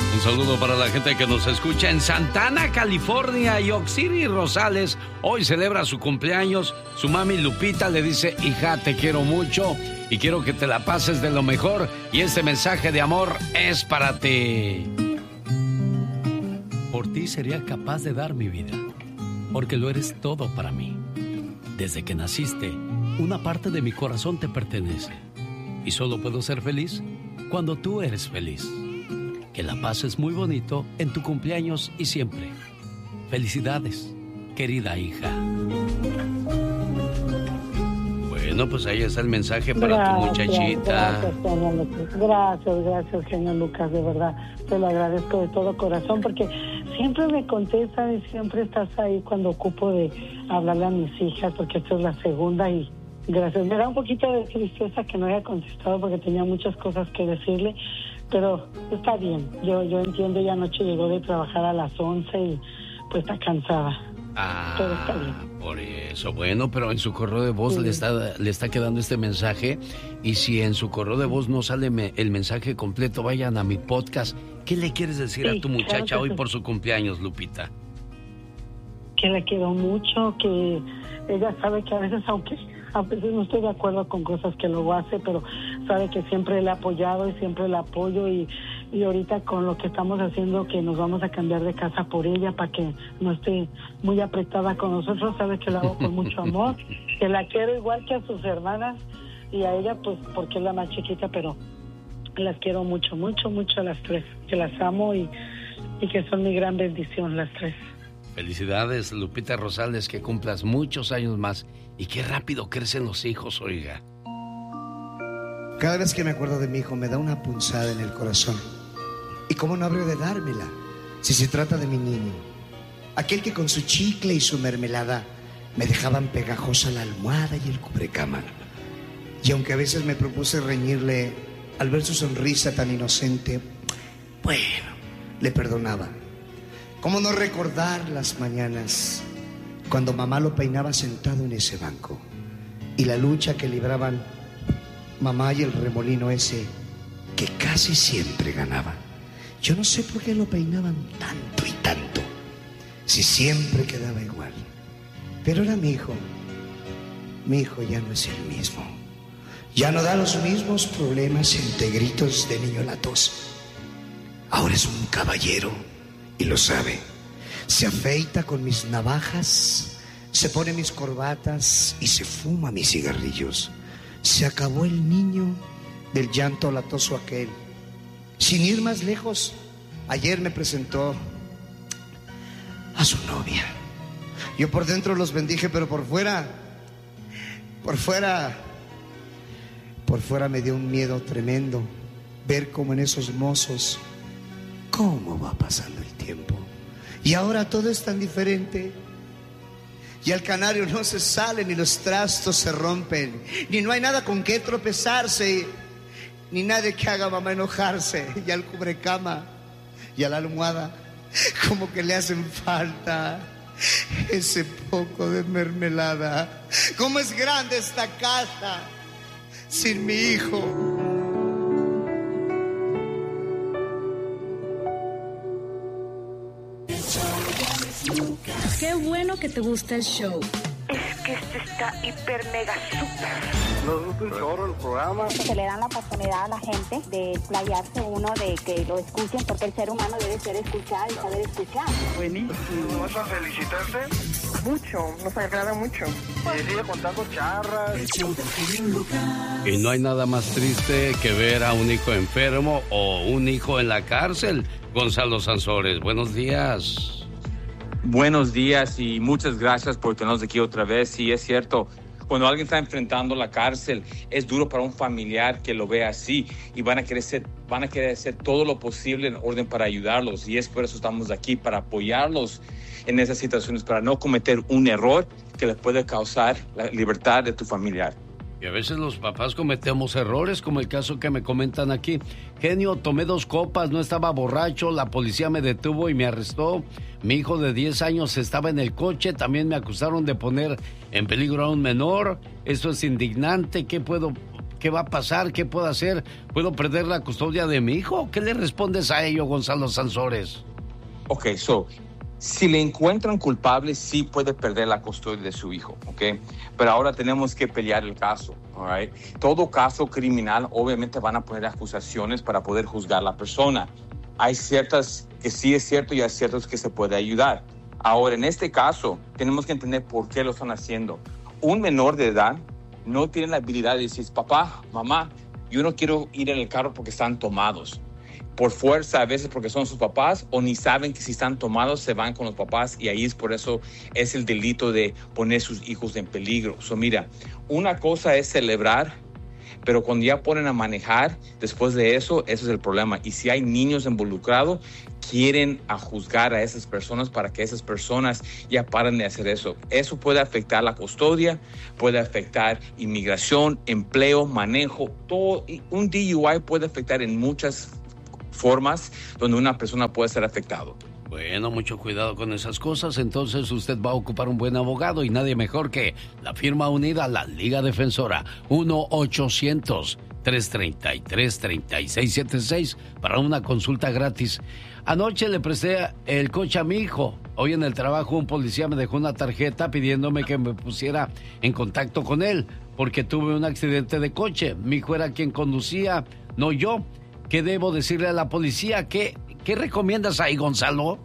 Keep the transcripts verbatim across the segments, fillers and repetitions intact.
Un saludo para la gente que nos escucha en Santana, California. Y Oxiri Rosales hoy celebra su cumpleaños. Su mami Lupita le dice: hija, te quiero mucho y quiero que te la pases de lo mejor. Y este mensaje de amor es para ti. Por ti sería capaz de dar mi vida, porque lo eres todo para mí. Desde que naciste, una parte de mi corazón te pertenece. Y solo puedo ser feliz cuando tú eres feliz. Que la pases muy bonito en tu cumpleaños y siempre. Felicidades, querida hija. Bueno, pues ahí está el mensaje para gracias, tu muchachita. Gracias, señor Lucas. Gracias, gracias, señor Lucas. De verdad, te lo agradezco de todo corazón porque siempre me contestas y siempre estás ahí cuando ocupo de hablarle a mis hijas, porque esta es la segunda y gracias. Me da un poquito de tristeza que no haya contestado porque tenía muchas cosas que decirle. Pero está bien, yo yo entiendo, ya anoche llegó de trabajar a las once y pues está cansada. Ah, pero está bien. Por eso, bueno, pero en su correo de voz sí. le está le está quedando este mensaje. Y si en su correo de voz no sale me, el mensaje completo, vayan a mi podcast. ¿Qué le quieres decir sí, a tu muchacha claro hoy sí. por su cumpleaños, Lupita? Que la quiero mucho, que ella sabe que a veces, aunque a veces no estoy de acuerdo con cosas que luego hace, pero sabe que siempre le he apoyado y siempre la apoyo y, y ahorita con lo que estamos haciendo, que nos vamos a cambiar de casa por ella para que no esté muy apretada con nosotros, sabe que la hago con mucho amor, que la quiero igual que a sus hermanas y a ella pues porque es la más chiquita, pero las quiero mucho, mucho, mucho a las tres, que las amo y, y que son mi gran bendición las tres. Felicidades, Lupita Rosales, que cumplas muchos años más. Y qué rápido crecen los hijos, oiga. Cada vez que me acuerdo de mi hijo me da una punzada en el corazón. ¿Y cómo no habría de dármela si se trata de mi niño? Aquel que con su chicle y su mermelada me dejaban pegajosa la almohada y el cubrecama. Y aunque a veces me propuse reñirle al ver su sonrisa tan inocente, bueno, le perdonaba. ¿Cómo no recordar las mañanas cuando mamá lo peinaba sentado en ese banco y la lucha que libraban mamá y el remolino ese que casi siempre ganaba? Yo no sé por qué lo peinaban tanto y tanto, si siempre quedaba igual. Pero era mi hijo. Mi hijo ya no es el mismo. Ya no da los mismos problemas entre gritos de niño latoso. Ahora es un caballero y lo sabe. Se afeita con mis navajas, se pone mis corbatas y se fuma mis cigarrillos. Se acabó el niño del llanto latoso aquel. Sin ir más lejos, ayer me presentó a su novia. Yo por dentro los bendije, pero por fuera, por fuera, por fuera me dio un miedo tremendo ver cómo en esos mozos, cómo va pasando el tiempo. Y ahora todo es tan diferente. Y al canario no se sale, ni los trastos se rompen, ni no hay nada con qué tropezarse, ni nadie que haga a mamá enojarse. Y al cubrecama y a la almohada, como que le hacen falta ese poco de mermelada. ¿Cómo es grande esta casa sin mi hijo? Qué bueno que te gusta el show. Es que este está hiper mega super. Nos gusta un chorro el programa. Se le dan la oportunidad a la gente de explayarse uno, de que lo escuchen, porque el ser humano debe ser escuchado y saber escuchar. Buenísimo. ¿Vas a felicitarte? Mucho, nos agrada mucho. Y sigue contando charras. Y no hay nada más triste que ver a un hijo enfermo o un hijo en la cárcel. Gonzalo Sansores, buenos días. Buenos días y muchas gracias por tenernos aquí otra vez. Sí, es cierto, cuando alguien está enfrentando la cárcel, es duro para un familiar que lo vea así y van a querer hacer, van a querer hacer todo lo posible en orden para ayudarlos, y es por eso estamos aquí, para apoyarlos en esas situaciones, para no cometer un error que les puede causar la libertad de tu familiar. Y a veces los papás cometemos errores, como el caso que me comentan aquí. Genio, tomé dos copas, no estaba borracho, la policía me detuvo y me arrestó. Mi hijo de diez años estaba en el coche, también me acusaron de poner en peligro a un menor. Esto es indignante, ¿qué puedo, ¿Qué va a pasar? ¿Qué puedo hacer? ¿Puedo perder la custodia de mi hijo? ¿Qué le respondes a ello, Gonzalo Sansores? Ok, so, si le encuentran culpable, sí puede perder la custodia de su hijo, ok. Pero ahora tenemos que pelear el caso, all right? Todo caso criminal, obviamente van a poner acusaciones para poder juzgar a la persona. Hay ciertas que sí es cierto y hay ciertas que se puede ayudar. Ahora, en este caso, tenemos que entender por qué lo están haciendo. Un menor de edad no tiene la habilidad de decir, papá, mamá, yo no quiero ir en el carro porque están tomados. Por fuerza, a veces porque son sus papás, o ni saben que si están tomados se van con los papás, y ahí es por eso es el delito de poner sus hijos en peligro. So, mira, una cosa es celebrar, pero cuando ya ponen a manejar, después de eso, eso es el problema. Y si hay niños involucrados, quieren a juzgar a esas personas para que esas personas ya paren de hacer eso. Eso puede afectar la custodia, puede afectar inmigración, empleo, manejo, todo. Un D U I puede afectar en muchas formas donde una persona puede ser afectado. Bueno, mucho cuidado con esas cosas. Entonces usted va a ocupar un buen abogado, y nadie mejor que la firma unida, la Liga Defensora. uno ochocientos, tres treinta y tres, treinta y seis setenta y seis para una consulta gratis. Anoche le presté el coche a mi hijo. Hoy en el trabajo un policía me dejó una tarjeta pidiéndome que me pusiera en contacto con él porque tuve un accidente de coche. Mi hijo era quien conducía, no yo. ¿Qué debo decirle a la policía? ¿Qué, qué recomiendas ahí, Gonzalo?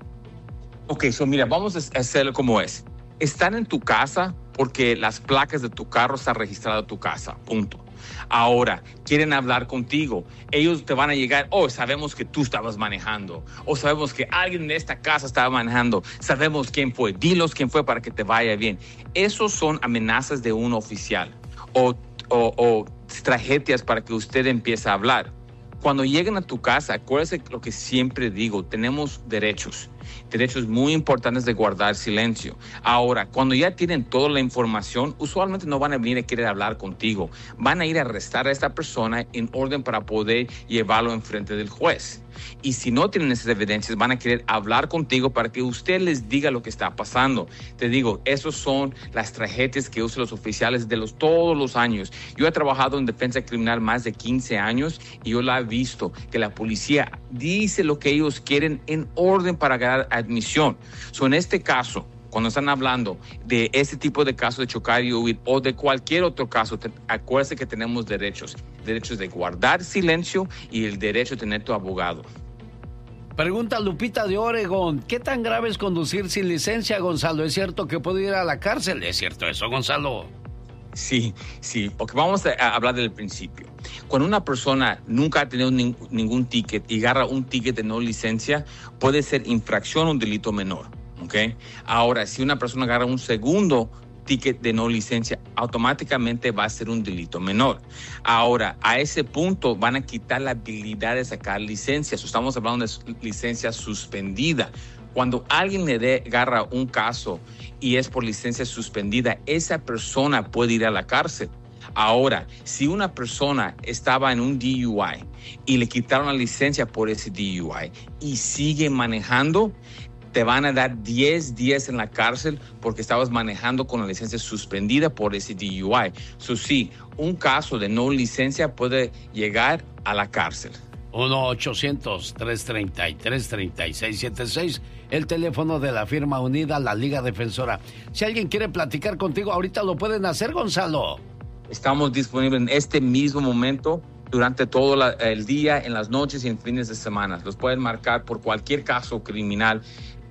Ok, so mira, vamos a hacerlo como es. Están en tu casa porque las placas de tu carro están registradas en tu casa, punto. Ahora, quieren hablar contigo. Ellos te van a llegar, oh, sabemos que tú estabas manejando. O sabemos que alguien de esta casa estaba manejando. Sabemos quién fue. Dilos quién fue para que te vaya bien. Esos son amenazas de un oficial. O, o, o tragedias para que usted empiece a hablar. Cuando lleguen a tu casa, acuérdese lo que siempre digo, tenemos derechos, derechos muy importantes de guardar silencio. Ahora, cuando ya tienen toda la información, usualmente no van a venir a querer hablar contigo. Van a ir a arrestar a esta persona en orden para poder llevarlo enfrente del juez. Y si no tienen esas evidencias, van a querer hablar contigo para que usted les diga lo que está pasando. Te digo, esas son las tragedias que usan los oficiales de los, todos los años. Yo he trabajado en defensa criminal más de quince años y yo la he visto, que la policía dice lo que ellos quieren en orden para ganar admisión. So, en este caso, cuando están hablando de este tipo de casos de chocar y huir o de cualquier otro caso, te, acuérdense que tenemos derechos. Derechos de guardar silencio y el derecho de tener tu abogado. Pregunta Lupita de Oregón. ¿Qué tan grave es conducir sin licencia, Gonzalo? ¿Es cierto que puedo ir a la cárcel? ¿Es cierto eso, Gonzalo? Sí, sí, porque vamos a hablar del principio. Cuando una persona nunca ha tenido ning- ningún ticket y agarra un ticket de no licencia, puede ser infracción o un delito menor. ¿Okay? Ahora, si una persona agarra un segundo ticket de no licencia, automáticamente va a ser un delito menor. Ahora, a ese punto van a quitar la habilidad de sacar licencias. Estamos hablando de licencia suspendida. Cuando alguien le dé, agarra un caso y es por licencia suspendida, esa persona puede ir a la cárcel. Ahora, si una persona estaba en un D U I y le quitaron la licencia por ese D U I y sigue manejando, te van a dar diez días en la cárcel porque estabas manejando con la licencia suspendida por ese D U I. So, sí, un caso de no licencia puede llegar a la cárcel. uno ochocientos, tres treinta y tres, treinta y seis setenta y seis, el teléfono de la firma unida, la Liga Defensora. Si alguien quiere platicar contigo, ahorita lo pueden hacer, Gonzalo. Estamos disponibles en este mismo momento durante todo la, el día, en las noches y en fines de semana. Los pueden marcar por cualquier caso criminal,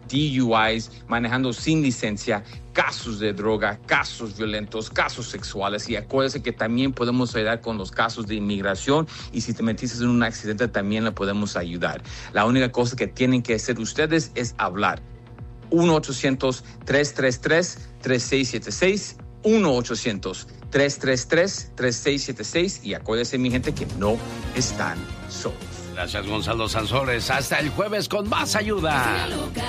D U Is, manejando sin licencia, casos de droga, casos violentos, casos sexuales. Y acuérdense que también podemos ayudar con los casos de inmigración, y si te metiste en un accidente también le podemos ayudar. La única cosa que tienen que hacer ustedes es hablar. uno ochocientos, tres tres tres, tres seis siete seis, uno ochocientos, tres tres tres, tres seis siete seis, y acuérdense, mi gente, que no están solos. Gracias, Gonzalo Sansores. Hasta el jueves con más ayuda.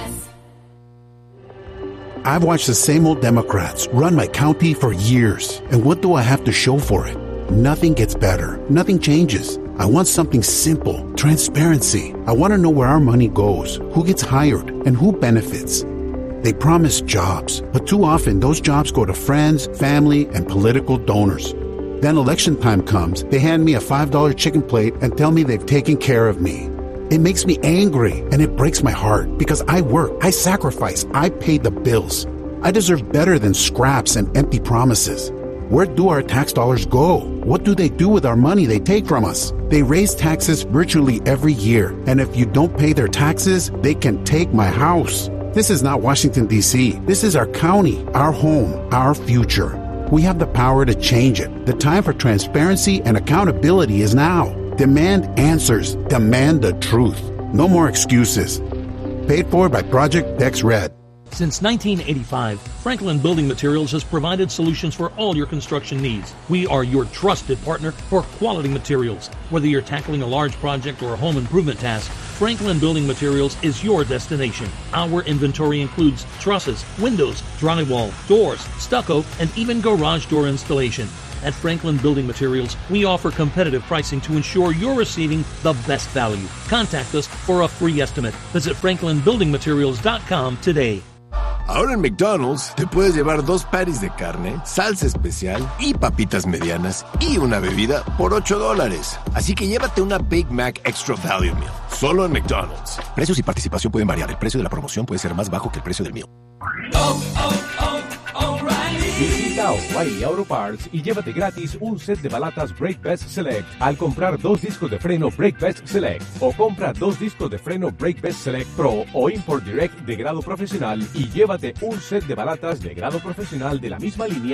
I've watched the same old Democrats run my county for years. And what do I have to show for it? Nothing gets better. Nothing changes. I want something simple. Transparency. I want to know where our money goes, who gets hired, and who benefits. They promise jobs, but too often those jobs go to friends, family, and political donors. Then election time comes, they hand me a five dollar chicken plate and tell me they've taken care of me. It makes me angry and it breaks my heart because I work, I sacrifice, I pay the bills. I deserve better than scraps and empty promises. Where do our tax dollars go? What do they do with our money they take from us? They raise taxes virtually every year, and if you don't pay their taxes, they can take my house. This is not Washington, D C. This is our county, our home, our future. We have the power to change it. The time for transparency and accountability is now. Demand answers. Demand the truth. No more excuses. Paid for by Project Dex Red. Since nineteen eighty-five, Franklin Building Materials has provided solutions for all your construction needs. We are your trusted partner for quality materials. Whether you're tackling a large project or a home improvement task, Franklin Building Materials is your destination. Our inventory includes trusses, windows, drywall, doors, stucco, and even garage door installation. At Franklin Building Materials, we offer competitive pricing to ensure you're receiving the best value. Contact us for a free estimate. Visit franklin building materials dot com today. Ahora en McDonald's te puedes llevar dos patties de carne, salsa especial y papitas medianas y una bebida por ocho dólares. Así que llévate una Big Mac Extra Value Meal, solo en McDonald's. Precios y participación pueden variar. El precio de la promoción puede ser más bajo que el precio del meal. Oh, oh, oh, O'Reilly. Visita O'Reilly Auto Parts y llévate gratis un set de balatas Brake Best Select al comprar dos discos de freno Brake Best Select, o compra dos discos de freno Brake Best Select Pro o Import Direct de grado profesional y llévate un set de balatas de grado profesional de la misma línea